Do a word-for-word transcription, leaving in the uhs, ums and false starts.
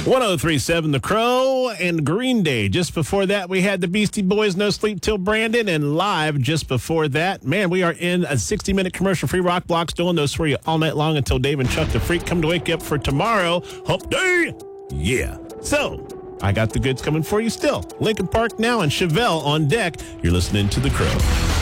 one oh three point seven The Crow and Green Day. Just before that, we had the Beastie Boys, No Sleep Till Brandon, and live just before that, man, we are in a sixty-minute commercial-free rock blocks doing those for you all night long until Dave and Chuck the Freak come to wake you up for tomorrow. Hump Day! Yeah. So, I got the goods coming for you still. Lincoln Park now and Chevelle on deck. You're listening to The Crow.